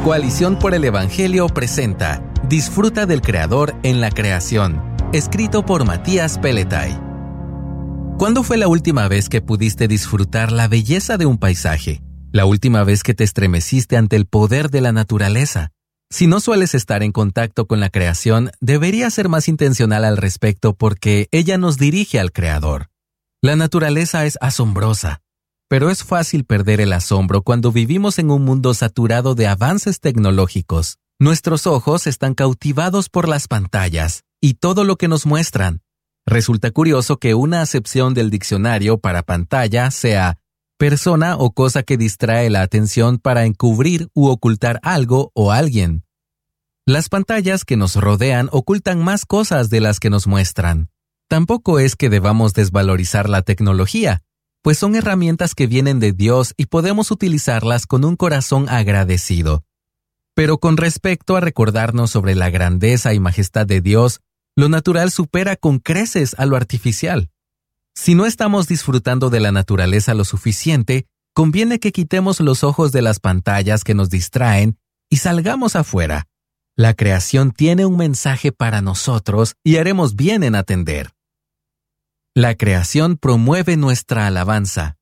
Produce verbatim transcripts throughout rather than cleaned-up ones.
Coalición por el Evangelio presenta Disfruta del Creador en la creación, escrito por Matías Peletay. ¿Cuándo fue la última vez que pudiste disfrutar la belleza de un paisaje? La última vez que te estremeciste ante el poder de la naturaleza. Si no sueles estar en contacto con la creación, deberías ser más intencional al respecto porque ella nos dirige al Creador. La naturaleza es asombrosa, pero es fácil perder el asombro cuando vivimos en un mundo saturado de avances tecnológicos. Nuestros ojos están cautivados por las pantallas y todo lo que nos muestran. Resulta curioso que una acepción del diccionario para pantalla sea persona o cosa que distrae la atención para encubrir u ocultar algo o alguien. Las pantallas que nos rodean ocultan más cosas de las que nos muestran. Tampoco es que debamos desvalorizar la tecnología, pues son herramientas que vienen de Dios y podemos utilizarlas con un corazón agradecido. Pero con respecto a recordarnos sobre la grandeza y majestad de Dios, lo natural supera con creces a lo artificial. Si no estamos disfrutando de la naturaleza lo suficiente, conviene que quitemos los ojos de las pantallas que nos distraen y salgamos afuera. La creación tiene un mensaje para nosotros y haremos bien en atender. La creación promueve nuestra alabanza.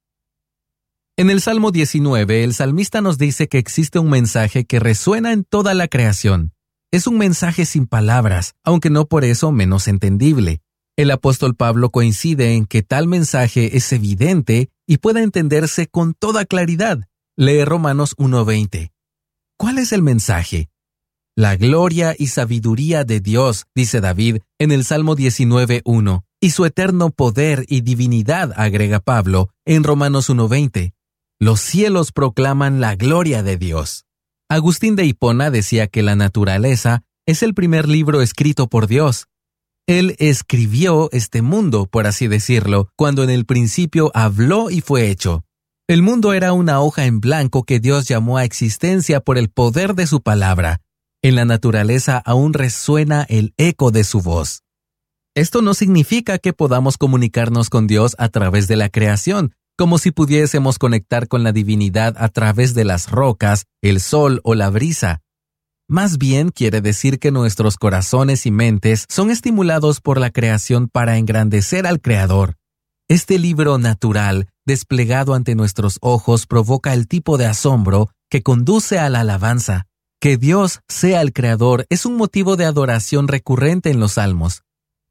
En el Salmo diecinueve, el salmista nos dice que existe un mensaje que resuena en toda la creación. Es un mensaje sin palabras, aunque no por eso menos entendible. El apóstol Pablo coincide en que tal mensaje es evidente y puede entenderse con toda claridad. Lee Romanos uno veinte. ¿Cuál es el mensaje? La gloria y sabiduría de Dios, dice David en el Salmo diecinueve uno, y su eterno poder y divinidad, agrega Pablo en Romanos uno veinte. Los cielos proclaman la gloria de Dios. Agustín de Hipona decía que la naturaleza es el primer libro escrito por Dios. Él escribió este mundo, por así decirlo, cuando en el principio habló y fue hecho. El mundo era una hoja en blanco que Dios llamó a existencia por el poder de su palabra. En la naturaleza aún resuena el eco de su voz. Esto no significa que podamos comunicarnos con Dios a través de la creación, como si pudiésemos conectar con la divinidad a través de las rocas, el sol o la brisa. Más bien quiere decir que nuestros corazones y mentes son estimulados por la creación para engrandecer al Creador. Este libro natural, desplegado ante nuestros ojos, provoca el tipo de asombro que conduce a la alabanza. Que Dios sea el Creador es un motivo de adoración recurrente en los salmos.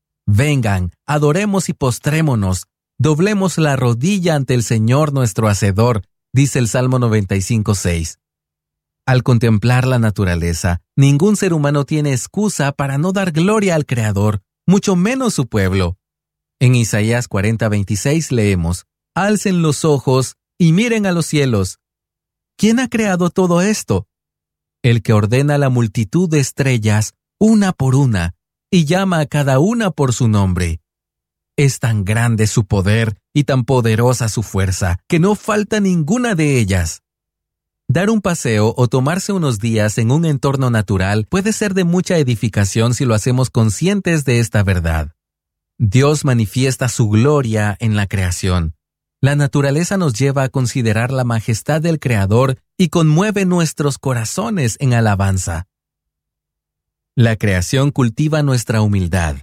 Vengan, adoremos y postrémonos, doblemos la rodilla ante el Señor nuestro Hacedor, dice el Salmo noventa y cinco seis. Al contemplar la naturaleza, ningún ser humano tiene excusa para no dar gloria al Creador, mucho menos su pueblo. En Isaías cuarenta veintiséis leemos, «Alcen los ojos y miren a los cielos. ¿Quién ha creado todo esto? El que ordena la multitud de estrellas, una por una, y llama a cada una por su nombre. Es tan grande su poder y tan poderosa su fuerza, que no falta ninguna de ellas». Dar un paseo o tomarse unos días en un entorno natural puede ser de mucha edificación si lo hacemos conscientes de esta verdad. Dios manifiesta su gloria en la creación. La naturaleza nos lleva a considerar la majestad del Creador y conmueve nuestros corazones en alabanza. La creación cultiva nuestra humildad.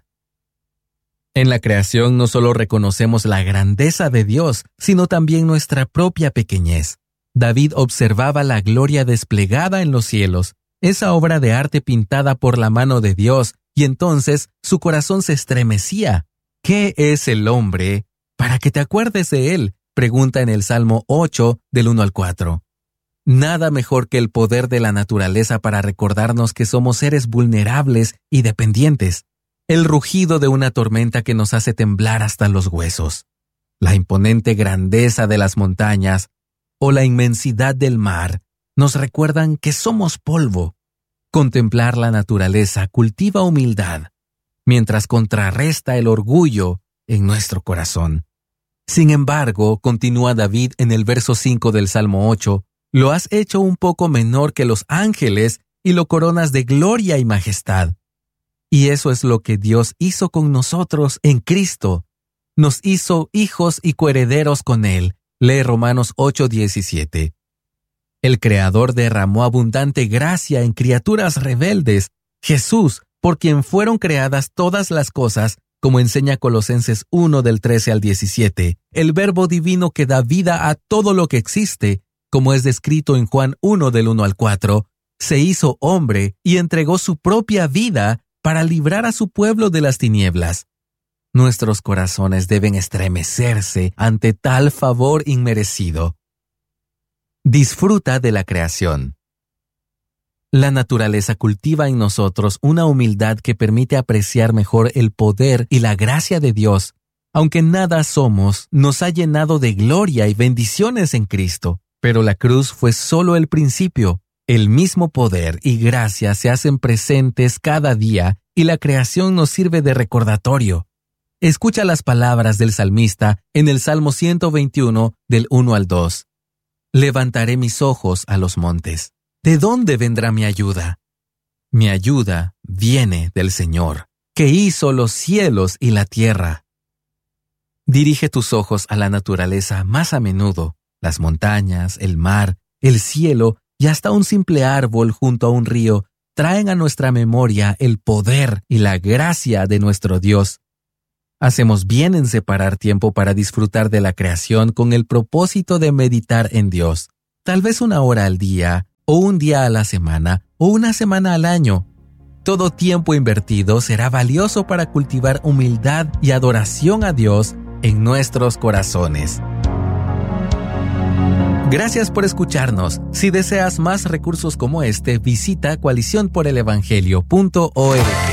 En la creación no solo reconocemos la grandeza de Dios, sino también nuestra propia pequeñez. David observaba la gloria desplegada en los cielos, esa obra de arte pintada por la mano de Dios, y entonces su corazón se estremecía. ¿Qué es el hombre para que te acuerdes de él?, pregunta en el Salmo ocho, del uno al cuatro. Nada mejor que el poder de la naturaleza para recordarnos que somos seres vulnerables y dependientes. El rugido de una tormenta que nos hace temblar hasta los huesos. La imponente grandeza de las montañas o la inmensidad del mar nos recuerdan que somos polvo. Contemplar la naturaleza cultiva humildad, mientras contrarresta el orgullo en nuestro corazón. Sin embargo, continúa David en el verso cinco del Salmo ocho, lo has hecho un poco menor que los ángeles y lo coronas de gloria y majestad. Y eso es lo que Dios hizo con nosotros en Cristo. Nos hizo hijos y coherederos con Él. Lee Romanos ocho diecisiete. El Creador derramó abundante gracia en criaturas rebeldes. Jesús, por quien fueron creadas todas las cosas, como enseña Colosenses uno del trece al diecisiete, el Verbo divino que da vida a todo lo que existe, como es descrito en Juan uno del uno al cuatro, se hizo hombre y entregó su propia vida para librar a su pueblo de las tinieblas. Nuestros corazones deben estremecerse ante tal favor inmerecido. Disfruta de la creación. La naturaleza cultiva en nosotros una humildad que permite apreciar mejor el poder y la gracia de Dios. Aunque nada somos, nos ha llenado de gloria y bendiciones en Cristo. Pero la cruz fue solo el principio. El mismo poder y gracia se hacen presentes cada día y la creación nos sirve de recordatorio. Escucha las palabras del salmista en el Salmo ciento veintiuno del uno al dos. Levantaré mis ojos a los montes. ¿De dónde vendrá mi ayuda? Mi ayuda viene del Señor, que hizo los cielos y la tierra. Dirige tus ojos a la naturaleza más a menudo, las montañas, el mar, el cielo y hasta un simple árbol junto a un río traen a nuestra memoria el poder y la gracia de nuestro Dios. Hacemos bien en separar tiempo para disfrutar de la creación con el propósito de meditar en Dios, tal vez una hora al día, o un día a la semana, o una semana al año. Todo tiempo invertido será valioso para cultivar humildad y adoración a Dios en nuestros corazones. Gracias por escucharnos. Si deseas más recursos como este, visita coalición por el evangelio punto org.